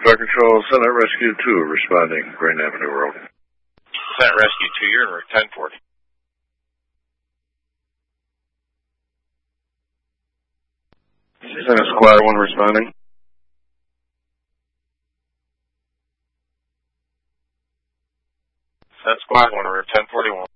Fire Control, Senate Rescue 2 responding, Grand Avenue Road. Senate Rescue 2, you're in Route 1040. Senate Squad 1 responding. Senate Squad 1, Route 1041.